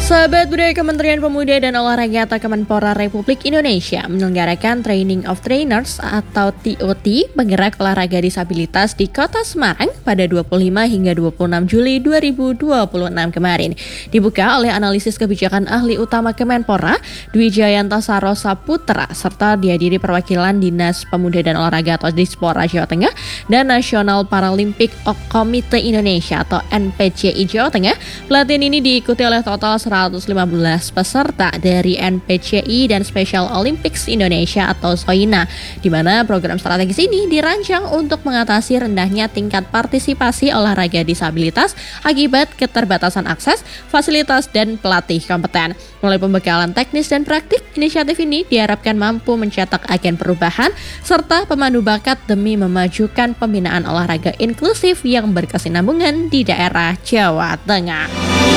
Sahabat Budaya, Kementerian Pemuda dan Olahraga atau Kemenpora Republik Indonesia menyelenggarakan Training of Trainers atau TOT penggerak olahraga disabilitas di Kota Semarang pada 25 hingga 26 Juli 2026 kemarin. Dibuka oleh analisis kebijakan ahli utama Kemenpora, Dwi Jayanto Sarosa Putra, serta dihadiri perwakilan Dinas Pemuda dan Olahraga atau Dispora Jawa Tengah dan National Paralympic Committee Indonesia atau NPCI Jawa Tengah. Pelatihan ini diikuti oleh total 115 peserta dari NPCI dan Special Olympics Indonesia atau SOINA, di mana program strategis ini dirancang untuk mengatasi rendahnya tingkat partisipasi olahraga disabilitas akibat keterbatasan akses, fasilitas, dan pelatih kompeten. Melalui pembekalan teknis dan praktik, inisiatif ini diharapkan mampu mencetak agen perubahan serta pemandu bakat demi memajukan pembinaan olahraga inklusif yang berkesinambungan di daerah Jawa Tengah.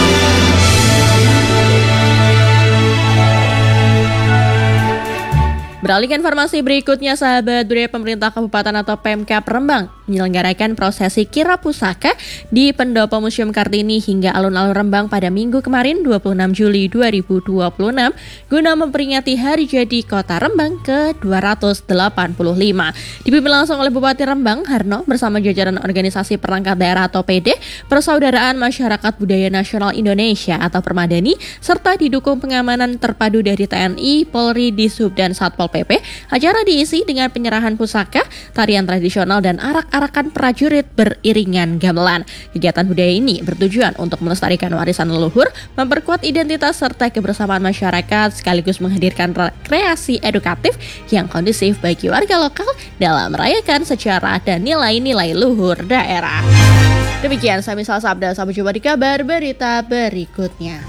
Beralih ke informasi berikutnya, sahabat budaya, pemerintah Kabupaten atau Pemkab Rembang menyelenggarakan prosesi Kira Pusaka di Pendopo Museum Kartini hingga alun-alun Rembang pada Minggu kemarin 26 Juli 2026 guna memperingati hari jadi Kota Rembang ke-285. Dipimpin langsung oleh Bupati Rembang Harno bersama jajaran organisasi perangkat daerah atau PD, Persaudaraan Masyarakat Budaya Nasional Indonesia atau Permadani, serta didukung pengamanan terpadu dari TNI, Polri, Dishub, dan Satpol PP. Acara diisi dengan penyerahan pusaka, tarian tradisional, dan arak-arakan prajurit beriringan gamelan. Kegiatan budaya ini bertujuan untuk melestarikan warisan leluhur, memperkuat identitas serta kebersamaan masyarakat, sekaligus menghadirkan rekreasi edukatif yang kondusif bagi warga lokal dalam merayakan sejarah dan nilai-nilai luhur daerah. Demikian Samisal Sabda, sampai jumpa di kabar berita berikutnya.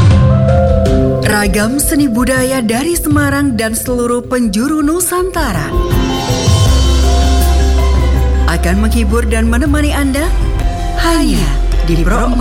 Ragam seni budaya dari Semarang dan seluruh penjuru Nusantara akan menghibur dan menemani Anda hanya di Pro